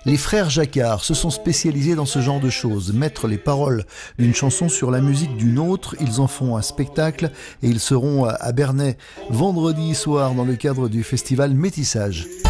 Les frères Jacquard se sont spécialisés dans ce genre de choses. Mettre les paroles d'une chanson sur la musique d'une autre, ils en font un spectacle et ils seront à Bernay vendredi soir dans le cadre du festival Métissage.